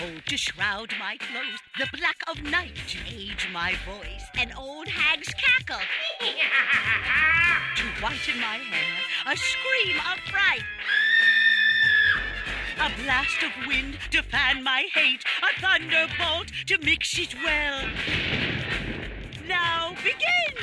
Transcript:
gold to shroud my clothes, the black of night to age my voice, an old hag's cackle to whiten my hair, a scream of fright, a blast of wind to fan my hate, a thunderbolt to mix it well. Now begin!